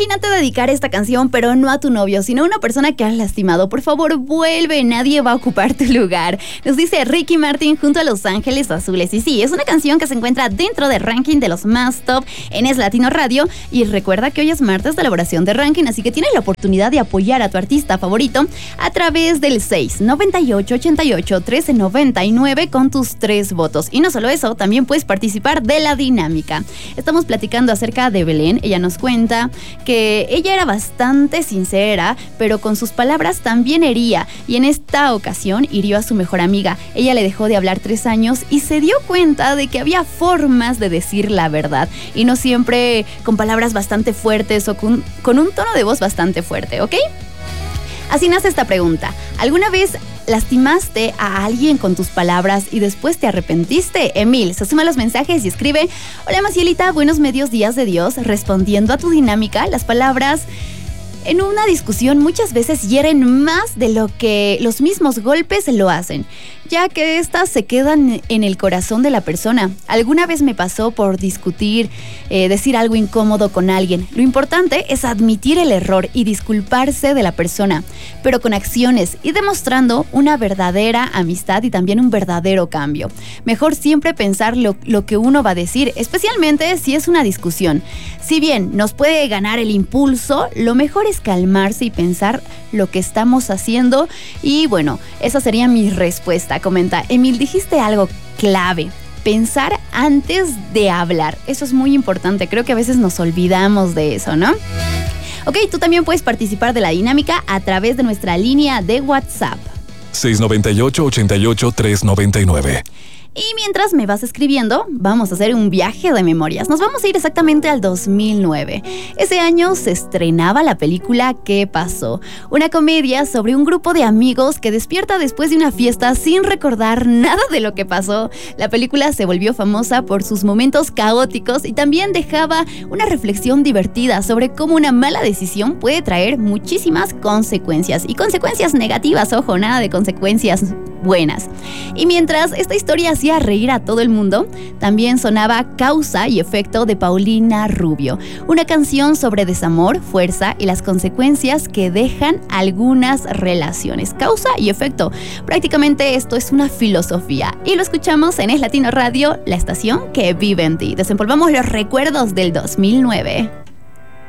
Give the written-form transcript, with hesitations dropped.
imagínate dedicar esta canción, pero no a tu novio, sino a una persona que has lastimado. Por favor, vuelve, nadie va a ocupar tu lugar. Nos dice Ricky Martin junto a Los Ángeles Azules. Y sí, es una canción que se encuentra dentro del ranking de los más top en Es Latino Radio. Y recuerda que hoy es martes de elaboración de ranking, así que tienes la oportunidad de apoyar a tu artista favorito a través del 698-88-1399 con tus 3 votos. Y no solo eso, también puedes participar de la dinámica. Estamos platicando acerca de Belén. Ella nos cuenta que ella era bastante sincera, pero con sus palabras también hería, y en esta ocasión hirió a su mejor amiga. Ella le dejó de hablar 3 años y se dio cuenta de que había formas de decir la verdad, y no siempre con palabras bastante fuertes o con un tono de voz bastante fuerte, ¿ok? Así nace esta pregunta. ¿Alguna vez lastimaste a alguien con tus palabras y después te arrepentiste? Emil se suma a los mensajes y escribe: hola Macielita, buenos medios días de Dios. Respondiendo a tu dinámica, las palabras en una discusión muchas veces hieren más de lo que los mismos golpes lo hacen, ya que estas se quedan en el corazón de la persona. Alguna vez me pasó por discutir, decir algo incómodo con alguien. Lo importante es admitir el error y disculparse de la persona, pero con acciones y demostrando una verdadera amistad y también un verdadero cambio. Mejor siempre pensar lo que uno va a decir, especialmente si es una discusión. Si bien nos puede ganar el impulso, lo mejor es calmarse y pensar lo que estamos haciendo. Y bueno, esa sería mi respuesta. Comenta Emil, dijiste algo clave: pensar antes de hablar. Eso es muy importante, creo que a veces nos olvidamos de eso, ¿no? Ok, tú también puedes participar de la dinámica a través de nuestra línea de WhatsApp 698-88-399. Y mientras me vas escribiendo, vamos a hacer un viaje de memorias. Nos vamos a ir exactamente al 2009. Ese año se estrenaba la película ¿Qué pasó? Una comedia sobre un grupo de amigos que despierta después de una fiesta sin recordar nada de lo que pasó. La película se volvió famosa por sus momentos caóticos y también dejaba una reflexión divertida sobre cómo una mala decisión puede traer muchísimas consecuencias. Y consecuencias negativas, ojo, nada de consecuencias buenas. Y mientras esta historia hacía reír a todo el mundo, también sonaba Causa y Efecto de Paulina Rubio, una canción sobre desamor, fuerza y las consecuencias que dejan algunas relaciones. Causa y efecto, prácticamente esto es una filosofía, y lo escuchamos en Es Latino Radio, la estación que vive en ti. Desempolvamos los recuerdos del 2009.